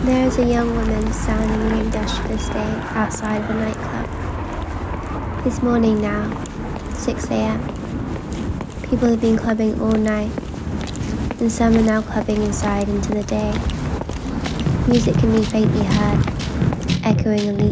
There is a young woman standing in an industrial estate outside of a nightclub. It's morning now, 6 a.m. People have been clubbing all night, and some are now clubbing inside into the day. Music can be faintly heard, echoing elite